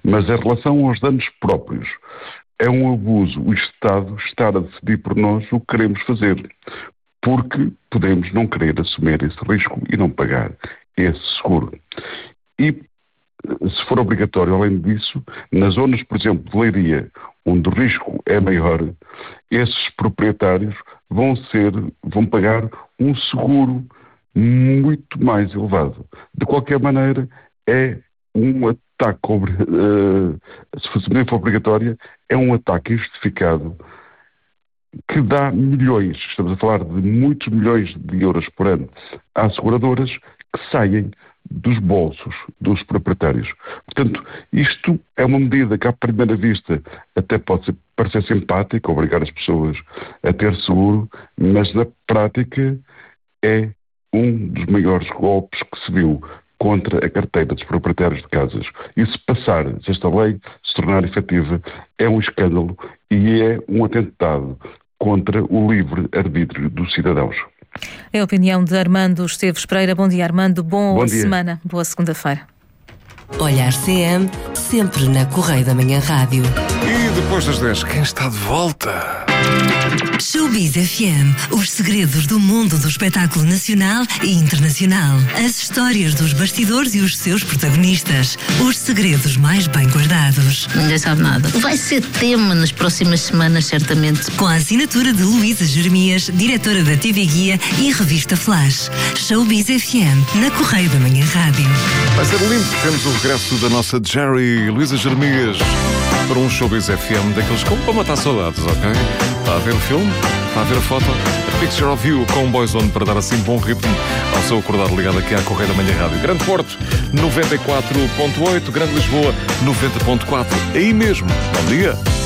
Mas em relação aos danos próprios, é um abuso o Estado estar a decidir por nós o que queremos fazer, porque podemos não querer assumir esse risco e não pagar esse seguro. E se for obrigatório, além disso, nas zonas, por exemplo, de Leiria, onde o risco é maior, esses proprietários vão pagar um seguro muito mais elevado. De qualquer maneira, é um ataque, se for obrigatória, é um ataque injustificado que dá milhões, estamos a falar de muitos milhões de euros por ano, às seguradoras que saem dos bolsos dos proprietários. Portanto, isto é uma medida que à primeira vista até pode parecer simpática, obrigar as pessoas a ter seguro, mas na prática é um dos maiores golpes que se viu contra a carteira dos proprietários de casas. E se esta lei se tornar efetiva, é um escândalo e é um atentado contra o livre arbítrio dos cidadãos. É a opinião de Armando Esteves Pereira. Bom dia, Armando. Boa semana. Boa segunda-feira. Olhar CM, sempre na Correio da Manhã Rádio. E depois das 10, quem está de volta? Showbiz FM, os segredos do mundo do espetáculo nacional e internacional. As histórias dos bastidores e os seus protagonistas. Os segredos mais bem guardados. Ninguém sabe nada. Vai ser tema nas próximas semanas, certamente. Com a assinatura de Luísa Jeremias, diretora da TV Guia e revista Flash. Showbiz FM, na Correio da Manhã Rádio. Vai ser lindo. Temos o regresso da nossa Jerry, Luísa Jeremias, para um Showbiz FM daqueles como para matar saudades, ok? Está a ver o filme? Está a ver a foto? A Picture of You com Boyzone para dar assim bom ritmo ao seu acordado ligado aqui à Correio da Manhã Rádio. Grande Porto, 94.8, Grande Lisboa, 90.4. Aí mesmo. Bom dia.